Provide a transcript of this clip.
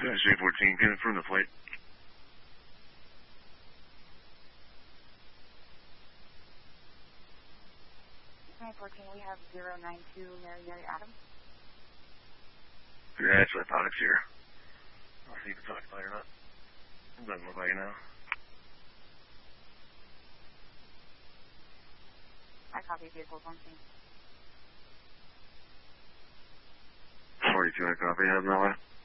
This is J14. Can you confirm the flight? 914, we have 092 Mary Adams. Yeah, that's what I thought. It's here. I'll see if you can talk about it or not. It doesn't look like it now. I copy vehicle function. 42, I copy. How's that way?